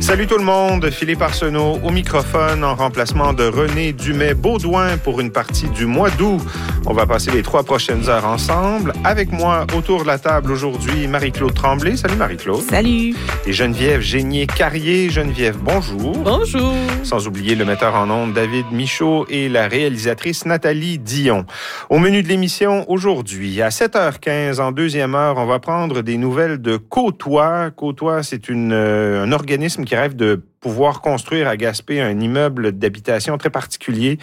Salut tout le monde, Philippe Arsenault au microphone en remplacement de René Dumais-Baudouin pour une partie du mois d'août. On va passer les 3 prochaines heures ensemble. Avec moi, autour de la table aujourd'hui, Marie-Claude Tremblay. Salut Marie-Claude. Salut. Et Geneviève Génier-Carrier. Geneviève, bonjour. Bonjour. Sans oublier le metteur en ondes David Michaud et la réalisatrice Nathalie Dion. Au menu de l'émission aujourd'hui, à 7h15, en deuxième heure, on va prendre des nouvelles de Côtois. Côtois, c'est un organisme qui rêve de pouvoir construire à Gaspé un immeuble d'habitation très particulier.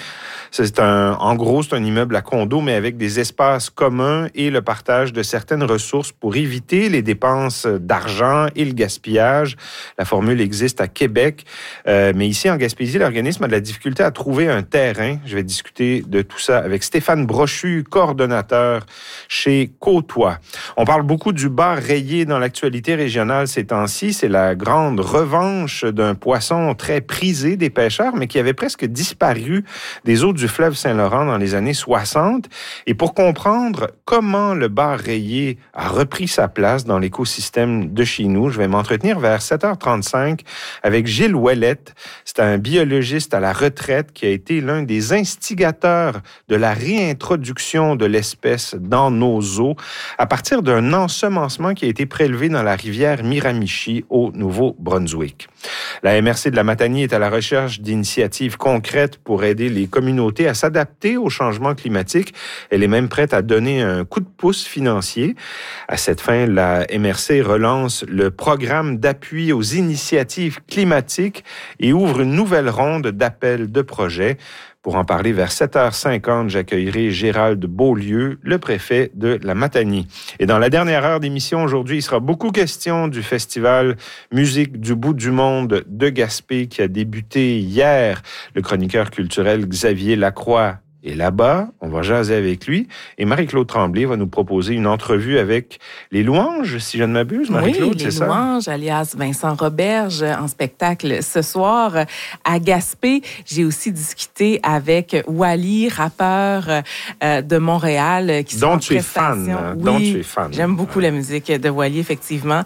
En gros, c'est un immeuble à condo, mais avec des espaces communs et le partage de certaines ressources pour éviter les dépenses d'argent et le gaspillage. La formule existe à Québec, mais ici en Gaspésie, l'organisme a de la difficulté à trouver un terrain. Je vais discuter de tout ça avec Stéphane Brochu, coordonnateur chez Côtois. On parle beaucoup du bar rayé dans l'actualité régionale ces temps-ci. C'est la grande revanche d'un poisson très prisé des pêcheurs, mais qui avait presque disparu des eaux du fleuve Saint-Laurent dans les années 60. Et pour comprendre comment le bar rayé a repris sa place dans l'écosystème de chez nous, je vais m'entretenir vers 7h35 avec Gilles Ouellette. C'est un biologiste à la retraite qui a été l'un des instigateurs de la réintroduction de l'espèce dans nos eaux à partir d'un ensemencement qui a été prélevé dans la rivière Miramichi au Nouveau-Brunswick. La MRC de la Matanie est à la recherche d'initiatives concrètes pour aider les communautés à s'adapter au changement climatique. Elle est même prête à donner un coup de pouce financier. À cette fin, la MRC relance le programme d'appui aux initiatives climatiques et ouvre une nouvelle ronde d'appels de projets. Pour en parler vers 7h50, j'accueillerai Gérald Beaulieu, le préfet de la Matanie. Et dans la dernière heure d'émission aujourd'hui, il sera beaucoup question du festival Musique du bout du monde de Gaspé qui a débuté hier. Le chroniqueur culturel Xavier Lacroix est là-bas, on va jaser avec lui. Et Marie-Claude Tremblay va nous proposer une entrevue avec les Louanges, si je ne m'abuse, Marie-Claude, c'est ça? Oui, les Louanges, alias Vincent Roberge, en spectacle ce soir à Gaspé. J'ai aussi discuté avec Wally, rappeur de Montréal, qui sont en prestation. Dont tu es fan. J'aime beaucoup la musique de Wally, effectivement.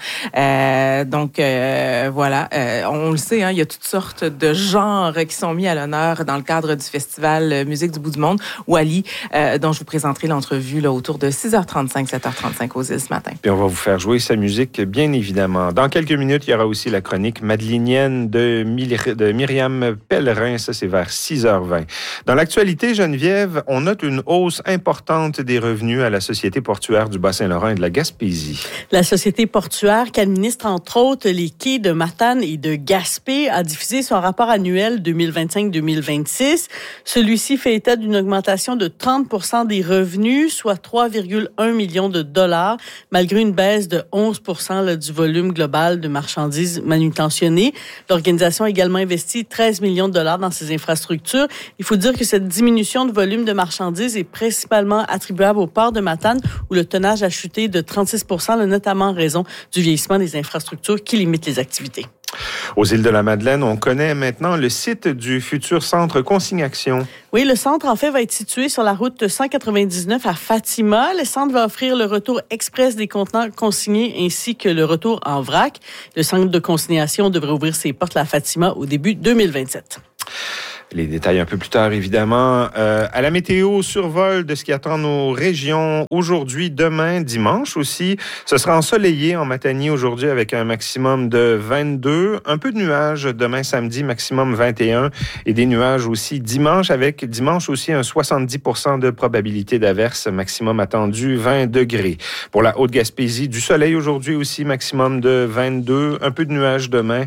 Voilà, on le sait, il y a toutes sortes de genres qui sont mis à l'honneur dans le cadre du festival Musique du bout du monde. Wally, dont je vous présenterai l'entrevue là, autour de 6h35, 7h35 aux îles ce matin. Puis on va vous faire jouer sa musique, bien évidemment. Dans quelques minutes, il y aura aussi la chronique madelinienne de Myriam Pellerin. Ça, c'est vers 6h20. Dans l'actualité, Geneviève, on note une hausse importante des revenus à la Société portuaire du Bas-Saint-Laurent et de la Gaspésie. La Société portuaire, qui administre entre autres les quais de Matane et de Gaspé, a diffusé son rapport annuel 2025-2026. Celui-ci fait état d'une augmentation de 30% des revenus, soit 3,1 millions de dollars, malgré une baisse de 11% du volume global de marchandises manutentionnées. L'organisation a également investi 13 millions de dollars dans ses infrastructures. Il faut dire que cette diminution de volume de marchandises est principalement attribuable au port de Matane, où le tonnage a chuté de 36%, notamment en raison du vieillissement des infrastructures qui limitent les activités. Aux îles de la Madeleine, on connaît maintenant le site du futur centre Consignation. Oui, le centre, en fait, va être situé sur la route 199 à Fatima. Le centre va offrir le retour express des contenants consignés ainsi que le retour en vrac. Le centre de consignation devrait ouvrir ses portes à Fatima au début 2027. Les détails un peu plus tard, évidemment. À la météo, survol de ce qui attend nos régions aujourd'hui, demain, dimanche aussi. Ce sera ensoleillé en Matanie aujourd'hui avec un maximum de 22. Un peu de nuages demain samedi, maximum 21. Et des nuages aussi dimanche avec dimanche aussi un 70% de probabilité d'averse, maximum attendu 20 degrés. Pour la Haute-Gaspésie, du soleil aujourd'hui aussi, maximum de 22. Un peu de nuages demain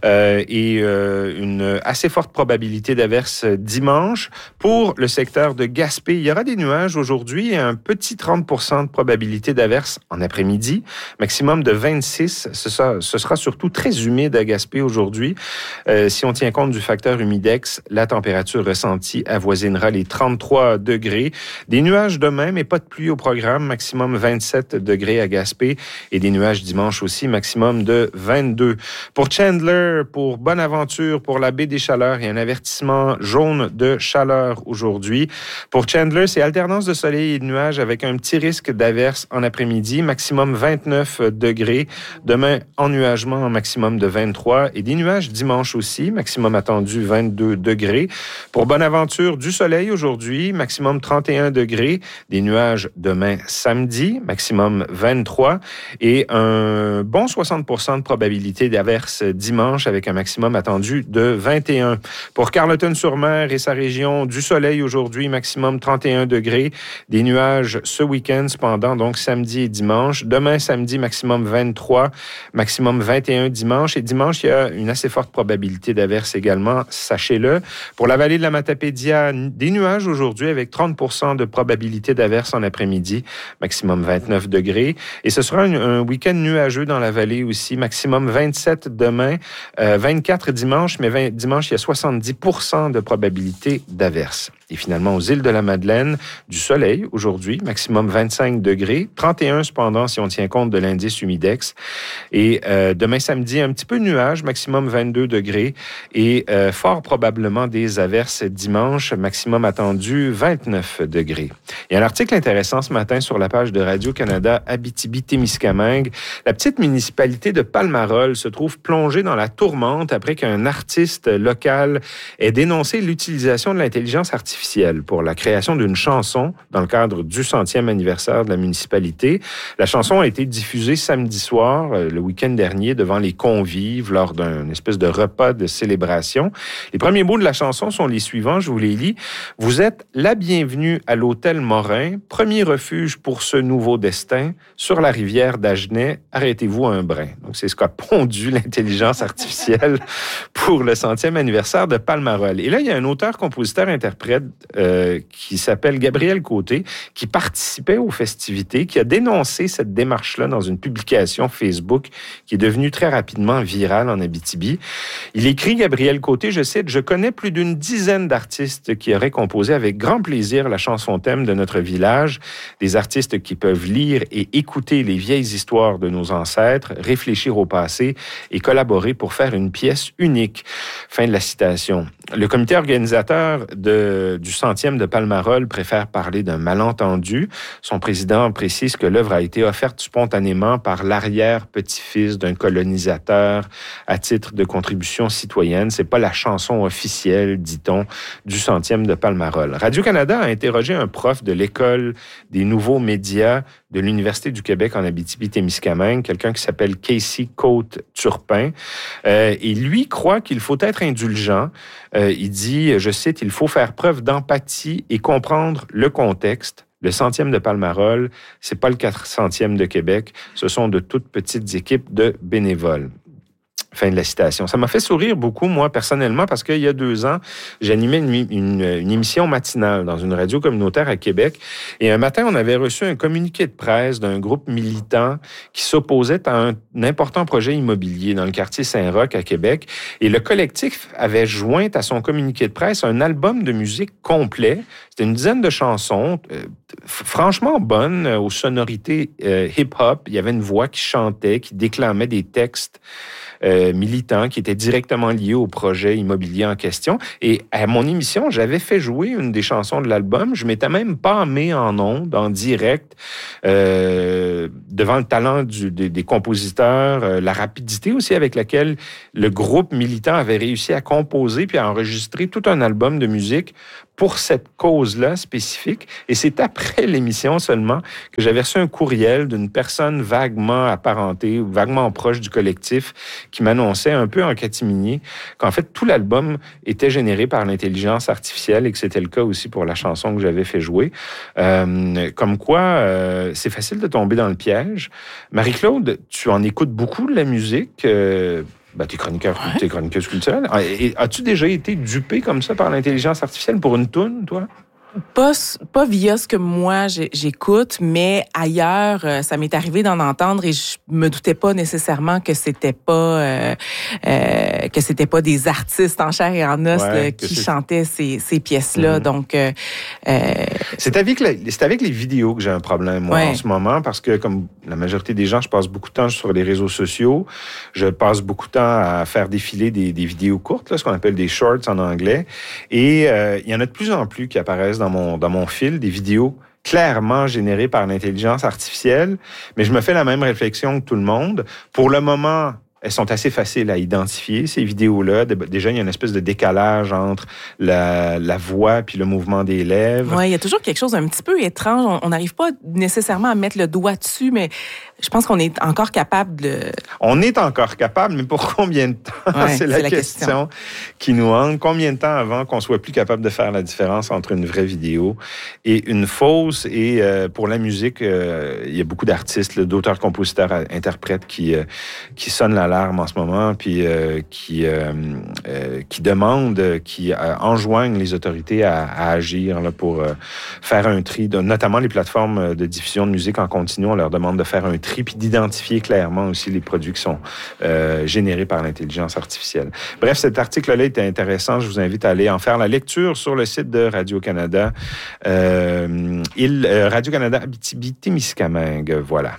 et une assez forte probabilité d'averse dimanche. Pour le secteur de Gaspé, il y aura des nuages aujourd'hui et un petit 30% de probabilité d'averse en après-midi, maximum de 26. Ce sera surtout très humide à Gaspé aujourd'hui. Si on tient compte du facteur humidex, la température ressentie avoisinera les 33 degrés. Des nuages demain, mais pas de pluie au programme, maximum 27 degrés à Gaspé et des nuages dimanche aussi, maximum de 22. Pour Chandler, pour Bonaventure, pour la baie des Chaleurs, il y a un avertissement en jaune de chaleur aujourd'hui. Pour Chandler, c'est alternance de soleil et de nuages avec un petit risque d'averse en après-midi, maximum 29 degrés. Demain, ennuagement en maximum de 23 et des nuages dimanche aussi, maximum attendu 22 degrés. Pour Bonaventure, du soleil aujourd'hui, maximum 31 degrés. Des nuages demain samedi, maximum 23 et un bon 60% de probabilité d'averse dimanche avec un maximum attendu de 21. Pour Carleton-sur-Mer et sa région, du soleil aujourd'hui, maximum 31 degrés. Des nuages ce week-end, cependant, donc samedi et dimanche. Demain, samedi, maximum 23, maximum 21 dimanche. Et dimanche, il y a une assez forte probabilité d'averse également, sachez-le. Pour la vallée de la Matapédia, des nuages aujourd'hui avec 30% de probabilité d'averse en après-midi, maximum 29 degrés. Et ce sera un week-end nuageux dans la vallée aussi, maximum 27 demain, 24 dimanche, mais dimanche, il y a 70% de probabilité d'averse. Et finalement, aux îles de la Madeleine, du soleil aujourd'hui, maximum 25 degrés, 31 cependant si on tient compte de l'indice humidex. Et demain samedi, un petit peu de nuages, maximum 22 degrés et fort probablement des averses dimanche, maximum attendu 29 degrés. Il y a un article intéressant ce matin sur la page de Radio-Canada Abitibi-Témiscamingue. La petite municipalité de Palmarol se trouve plongée dans la tourmente après qu'un artiste local ait dénoncé l'utilisation de l'intelligence artificielle pour la création d'une chanson dans le cadre du 100e anniversaire de la municipalité. La chanson a été diffusée samedi soir, le week-end dernier, devant les convives lors d'un espèce de repas de célébration. Les premiers mots de la chanson sont les suivants, je vous les lis. « Vous êtes la bienvenue à l'hôtel Morin, premier refuge pour ce nouveau destin. Sur la rivière d'Agenais, arrêtez-vous un brin. » Donc, c'est ce qu'a pondu l'intelligence artificielle pour le 100e anniversaire de Palmarol. Et là, il y a un auteur-compositeur-interprète qui s'appelle Gabriel Côté, qui participait aux festivités, qui a dénoncé cette démarche-là dans une publication Facebook qui est devenue très rapidement virale en Abitibi. Il écrit, Gabriel Côté, je cite, « Je connais plus d'une dizaine d'artistes qui auraient composé avec grand plaisir la chanson thème de notre village, des artistes qui peuvent lire et écouter les vieilles histoires de nos ancêtres, réfléchir au passé et collaborer pour faire une pièce unique. » Fin de la citation. Le comité organisateur du 100e de Palmarol préfère parler d'un malentendu. Son président précise que l'œuvre a été offerte spontanément par l'arrière-petit-fils d'un colonisateur à titre de contribution citoyenne. C'est pas la chanson officielle, dit-on, du 100e de Palmarol. Radio-Canada a interrogé un prof de l'École des nouveaux médias de l'Université du Québec en Abitibi-Témiscamingue, quelqu'un qui s'appelle Casey Côte-Turpin. Et lui croit qu'il faut être indulgent. Il dit, je cite, « Il faut faire preuve d'empathie et comprendre le contexte. Le 100e de Palmarol, c'est pas le 400e de Québec. Ce sont de toutes petites équipes de bénévoles. » Fin de la citation. Ça m'a fait sourire beaucoup, moi, personnellement, parce qu'il y a 2 ans, j'animais une émission matinale dans une radio communautaire à Québec. Et un matin, on avait reçu un communiqué de presse d'un groupe militant qui s'opposait à un important projet immobilier dans le quartier Saint-Roch à Québec. Et le collectif avait joint à son communiqué de presse un album de musique complet. C'était une dizaine de chansons, franchement bonnes, aux sonorités hip-hop. Il y avait une voix qui chantait, qui déclamait des textes militants qui étaient directement liés au projet immobilier en question. Et à mon émission, j'avais fait jouer une des chansons de l'album. Je m'étais même pas mis en ondes, en direct, devant le talent des compositeurs, la rapidité aussi avec laquelle le groupe militant avait réussi à composer puis à enregistrer tout un album de musique pour cette cause-là spécifique. Et c'est après l'émission seulement que j'avais reçu un courriel d'une personne vaguement apparentée ou vaguement proche du collectif qui m'annonçait un peu en catimini qu'en fait, tout l'album était généré par l'intelligence artificielle et que c'était le cas aussi pour la chanson que j'avais fait jouer. Comme quoi, c'est facile de tomber dans le piège. Marie-Claude, tu en écoutes beaucoup de la musique. T'es chroniqueuse culturelle. Et as-tu déjà été dupé comme ça par l'intelligence artificielle pour une toune, toi? Pas via ce que moi j'écoute, mais ailleurs, ça m'est arrivé d'en entendre et je me doutais pas nécessairement que c'était pas des artistes en chair et en os qui chantaient ces pièces-là. Donc c'est avec les vidéos que j'ai un problème moi en ce moment, parce que comme la majorité des gens, je passe beaucoup de temps sur les réseaux sociaux, je passe beaucoup de temps à faire défiler des vidéos courtes, là, ce qu'on appelle des shorts en anglais, et il y en a de plus en plus qui apparaissent dans mon fil, des vidéos clairement générées par l'intelligence artificielle, mais je me fais la même réflexion que tout le monde. Pour le moment, elles sont assez faciles à identifier, ces vidéos-là. Déjà, il y a une espèce de décalage entre la voix puis le mouvement des lèvres. Oui, il y a toujours quelque chose d'un petit peu étrange. On n'arrive pas nécessairement à mettre le doigt dessus, mais je pense qu'on est encore capable de... On est encore capable, mais pour combien de temps? C'est la question qui nous hante. Combien de temps avant qu'on soit plus capable de faire la différence entre une vraie vidéo et une fausse? Et pour la musique, il y a beaucoup d'artistes, d'auteurs, compositeurs, interprètes qui sonnent l'alarme en ce moment, puis qui demandent, qui enjoignent les autorités à agir là, pour faire un tri, notamment les plateformes de diffusion de musique en continu. On leur demande de faire un tri puis d'identifier clairement aussi les produits qui sont générés par l'intelligence artificielle. Bref, cet article-là était intéressant. Je vous invite à aller en faire la lecture sur le site de Radio-Canada. Radio-Canada Abitibi-Témiscamingue. Voilà.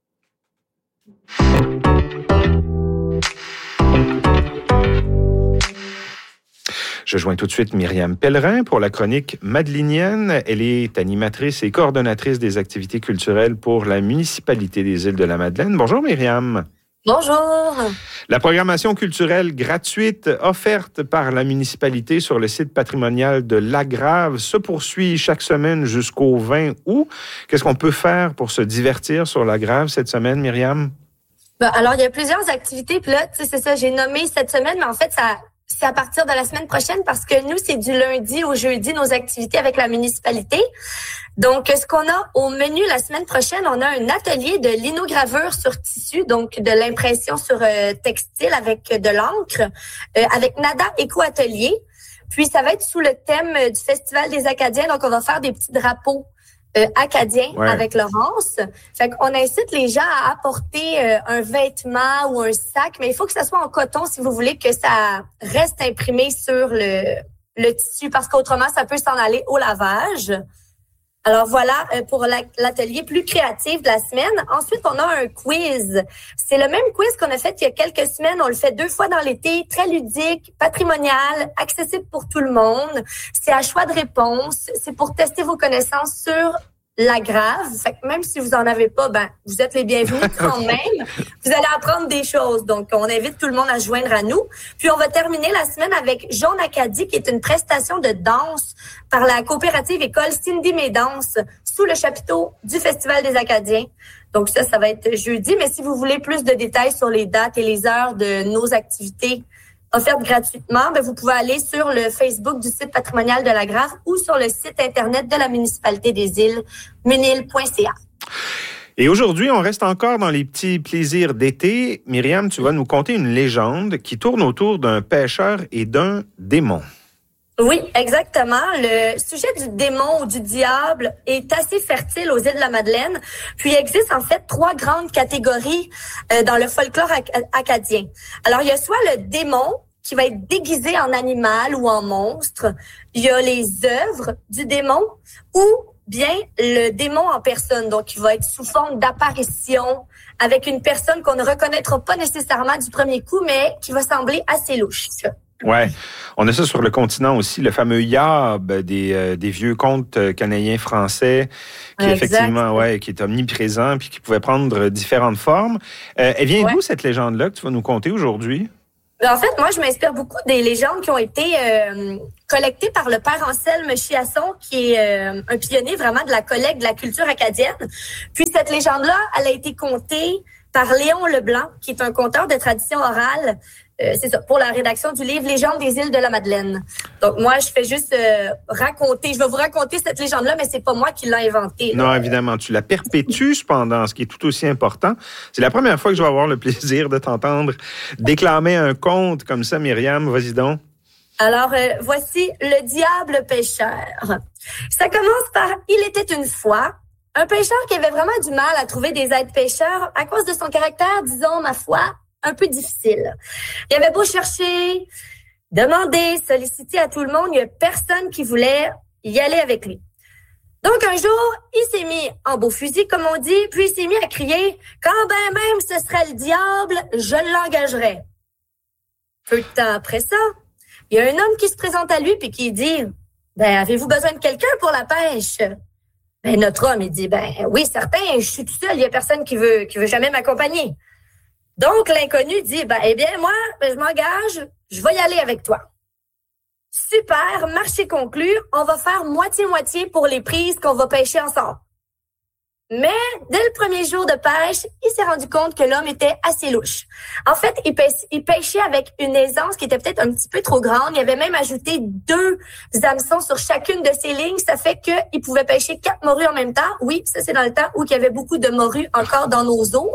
Je joins tout de suite Myriam Pellerin pour la chronique Madelinienne. Elle est animatrice et coordonnatrice des activités culturelles pour la municipalité des Îles-de-la-Madeleine. Bonjour Myriam. Bonjour. La programmation culturelle gratuite offerte par la municipalité sur le site patrimonial de Lagrave se poursuit chaque semaine jusqu'au 20 août. Qu'est-ce qu'on peut faire pour se divertir sur Lagrave cette semaine, Myriam? Alors, il y a plusieurs activités. Puis là, c'est ça, j'ai nommé cette semaine, mais en fait, c'est à partir de la semaine prochaine parce que nous, c'est du lundi au jeudi, nos activités avec la municipalité. Donc, ce qu'on a au menu la semaine prochaine, on a un atelier de linogravure sur tissu, donc de l'impression sur textile avec de l'encre, avec Nada Éco-Atelier. Puis, ça va être sous le thème du Festival des Acadiens. Donc, on va faire des petits drapeaux acadiens avec Laurence. Fait qu'on incite les gens à apporter un vêtement ou un sac, mais il faut que ça soit en coton si vous voulez que ça reste imprimé sur le tissu, parce qu'autrement, ça peut s'en aller au lavage. Alors voilà pour l'atelier plus créatif de la semaine. Ensuite, on a un quiz. C'est le même quiz qu'on a fait il y a quelques semaines. On le fait 2 fois dans l'été, très ludique, patrimonial, accessible pour tout le monde. C'est à choix de réponse. C'est pour tester vos connaissances sur Lagrave. Fait que même si vous en avez pas, vous êtes les bienvenus quand même. Vous allez apprendre des choses. Donc, on invite tout le monde à se joindre à nous. Puis, on va terminer la semaine avec Jaune Acadie, qui est une prestation de danse par la coopérative école Cindy Médanse sous le chapiteau du Festival des Acadiens. Donc, ça va être jeudi. Mais si vous voulez plus de détails sur les dates et les heures de nos activités offertes gratuitement, vous pouvez aller sur le Facebook du site patrimonial de Lagrave ou sur le site Internet de la municipalité des Îles, munil.ca. Et aujourd'hui, on reste encore dans les petits plaisirs d'été. Myriam, tu vas nous conter une légende qui tourne autour d'un pêcheur et d'un démon. Oui, exactement. Le sujet du démon ou du diable est assez fertile aux Îles-de-la-Madeleine. Puis, il existe en fait 3 grandes catégories dans le folklore acadien. Alors, il y a soit le démon qui va être déguisé en animal ou en monstre. Il y a les œuvres du démon ou bien le démon en personne. Donc, il va être sous forme d'apparition avec une personne qu'on ne reconnaîtra pas nécessairement du premier coup, mais qui va sembler assez louche. Ouais, on a ça sur le continent aussi, le fameux Yab des vieux contes canadiens français qui effectivement, qui est omniprésent puis qui pouvait prendre différentes formes. Elle vient d'où cette légende-là que tu vas nous conter aujourd'hui? En fait, moi, je m'inspire beaucoup des légendes qui ont été collectées par le père Anselme Chiasson, qui est un pionnier vraiment de la collecte de la culture acadienne. Puis cette légende-là, elle a été contée par Léon Leblanc, qui est un conteur de tradition orale. C'est ça, pour la rédaction du livre Légendes des Îles-de-la-Madeleine. Donc, moi, je fais juste je vais vous raconter cette légende-là, mais c'est pas moi qui l'ai inventée. Non, évidemment, tu la perpétues cependant, ce qui est tout aussi important. C'est la première fois que je vais avoir le plaisir de t'entendre déclamer un conte comme ça, Myriam. Vas-y donc. Alors, voici le diable pêcheur. Ça commence par « Il était une fois ». Un pêcheur qui avait vraiment du mal à trouver des aides-pêcheurs à cause de son caractère, disons, ma foi, un peu difficile. Il avait beau chercher, demander, solliciter à tout le monde, il n'y a personne qui voulait y aller avec lui. Donc, un jour, il s'est mis en beau fusil, comme on dit, puis il s'est mis à crier « Quand ben même ce serait le diable, je l'engagerai. » Peu de temps après ça, il y a un homme qui se présente à lui puis qui dit « Ben, avez-vous besoin de quelqu'un pour la pêche? » Ben, notre homme, il dit « Ben, oui, certain, je suis tout seul, il y a personne qui veut jamais m'accompagner. » Donc, l'inconnu dit « Ben, eh bien, moi, je m'engage, je vais y aller avec toi. » Super, marché conclu, on va faire moitié-moitié pour les prises qu'on va pêcher ensemble. Mais, dès le premier jour de pêche, il s'est rendu compte que l'homme était assez louche. En fait, il pêchait avec une aisance qui était peut-être un petit peu trop grande. Il avait même ajouté 2 hameçons sur chacune de ses lignes. Ça fait qu'il pouvait pêcher 4 morues en même temps. Oui, ça c'est dans le temps où il y avait beaucoup de morues encore dans nos eaux.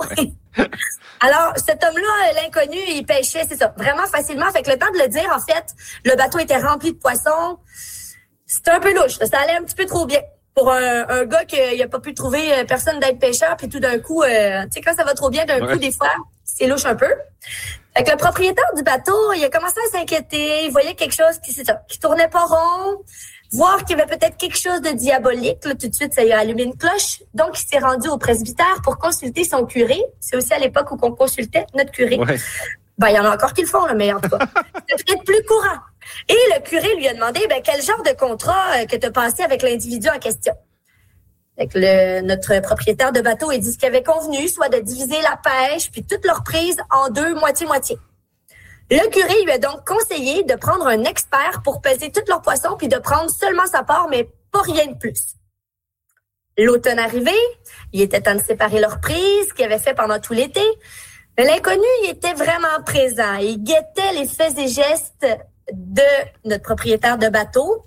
Alors, cet homme-là, l'inconnu, il pêchait, c'est ça, vraiment facilement. Fait que le temps de le dire, en fait, le bateau était rempli de poissons. C'était un peu louche. Ça allait un petit peu trop bien. Pour un gars qui n'a pas pu trouver personne d'être pêcheur, puis tout d'un coup, tu sais, quand ça va trop bien, d'un coup, des fois, c'est louche un peu. Fait que le propriétaire du bateau, il a commencé à s'inquiéter. Il voyait quelque chose qui tournait pas rond. Voir qu'il y avait peut-être quelque chose de diabolique. Là, tout de suite, ça lui a allumé une cloche. Donc, il s'est rendu au presbytère pour consulter son curé. C'est aussi à l'époque où on consultait notre curé. Ouais. Ben, il y en a encore qui le font, là, mais en tout cas, c'est peut-être plus courant. Et le curé lui a demandé, ben, quel genre de contrat que tu as passé avec l'individu en question. Fait que notre propriétaire de bateau, il dit ce qu'il avait convenu, soit de diviser la pêche, puis toute leur prise en 2, moitié-moitié. Le curé lui a donc conseillé de prendre un expert pour peser tous leurs poissons, puis de prendre seulement sa part, mais pas rien de plus. L'automne arrivé, il était temps de séparer leurs prises, qu'ils avaient fait pendant tout l'été. Mais l'inconnu, il était vraiment présent. Il guettait les faits et gestes de notre propriétaire de bateau.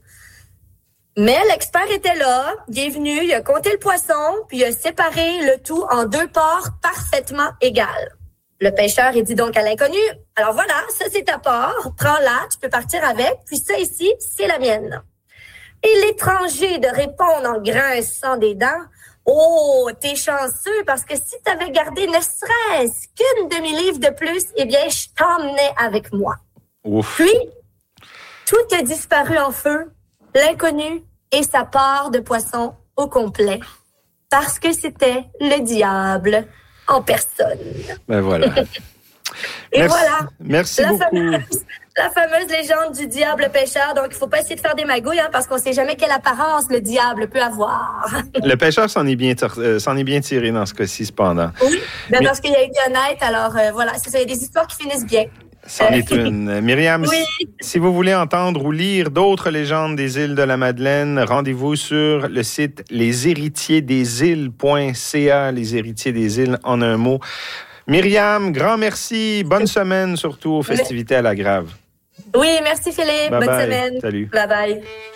Mais l'expert était là, il est venu, il a compté le poisson, puis il a séparé le tout en 2 parts parfaitement égales. Le pêcheur, il dit donc à l'inconnu, « Alors voilà, ça c'est ta part, prends-la, tu peux partir avec, puis ça ici, c'est la mienne. » Et l'étranger de répondre en grinçant des dents, « Oh, t'es chanceux, parce que si t'avais gardé ne serait-ce qu'une demi-livre de plus, eh bien, je t'emmenais avec moi. » Ouf. Puis, tout a disparu en feu, l'inconnu et sa part de poisson au complet, parce que c'était le diable en personne. Ben voilà. Et merci, voilà. Merci beaucoup. La fameuse légende du diable pêcheur. Donc, il ne faut pas essayer de faire des magouilles, parce qu'on ne sait jamais quelle apparence le diable peut avoir. Le pêcheur s'en est bien tiré dans ce cas-ci, cependant. Oui, parce qu'il a été honnête. Alors, voilà, c'est ça. Il y a des histoires qui finissent bien. C'en est une. Myriam, oui. Si vous voulez entendre ou lire d'autres légendes des îles de la Madeleine, rendez-vous sur le site leshéritiersdesilles.ca, les héritiers des îles en un mot. Myriam, grand merci. Bonne semaine, surtout aux festivités à la Grave. Oui, merci Philippe. Bonne semaine. Salut. Bye bye.